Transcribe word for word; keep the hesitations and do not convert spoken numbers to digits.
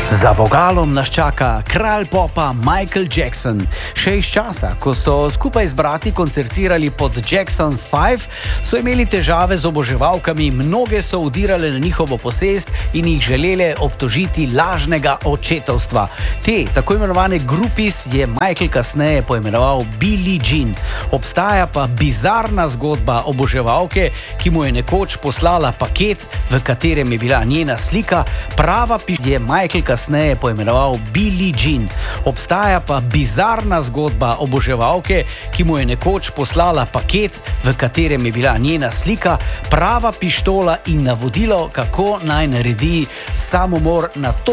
Za vogalom nas čaka kralj popa Michael Jackson. Še iz časa, ko so skupaj z brati koncertirali pod Jackson pet, so imeli težave z oboževalkami, mnoge so udirale na njihovo posest in jih želele obtožiti lažnega očetovstva. Te, tako imenovane groupies, je Michael kasneje poimenoval Billie Jean. Obstaja pa bizarna zgodba oboževalke, ki mu je nekoč poslala paket, v katerem je bila njena slika, prava pi je Michael kasneje poimenoval Billie Jean. Obstaja pa bizarna zgodba oboževalke, ki mu je nekoč poslala paket, v katerem je bila njena slika, prava pištola in navodilo, kako naj naredi samomor na to